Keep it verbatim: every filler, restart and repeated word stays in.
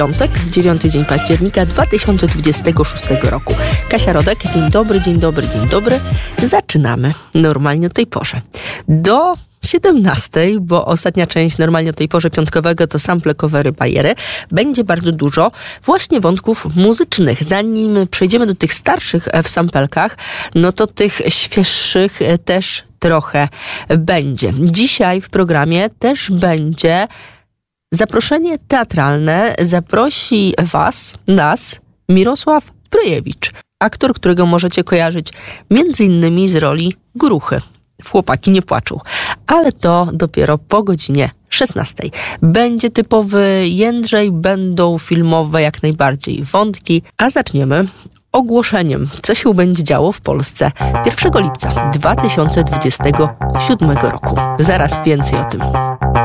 Piątek, dziewiąty dzień października dwa tysiące dwudziestego szóstego roku. Kasia Rodek, dzień dobry, dzień dobry, dzień dobry. Zaczynamy normalnie o tej porze. Do siedemnastej, bo ostatnia część normalnie o tej porze piątkowego to sample, covery, bajery. Będzie bardzo dużo właśnie wątków muzycznych. Zanim przejdziemy do tych starszych w sampelkach, no to tych świeższych też trochę będzie. Dzisiaj w programie też będzie zaproszenie teatralne. Zaprosi Was, nas, Mirosław Brejewicz, aktor, którego możecie kojarzyć między innymi z roli Gruchy w Chłopaki nie płaczą. Ale to dopiero po godzinie szesnastej. Będzie typowy Jędrzej, będą filmowe jak najbardziej wątki, a zaczniemy ogłoszeniem, co się będzie działo w Polsce pierwszego lipca dwa tysiące dwudziestego siódmego roku. Zaraz więcej o tym.